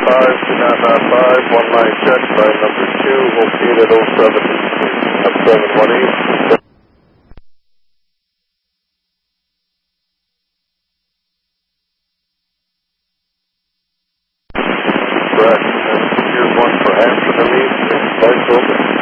one line check by number 2, we'll see it at 718. Correct. Here's one for after the lead, lights open.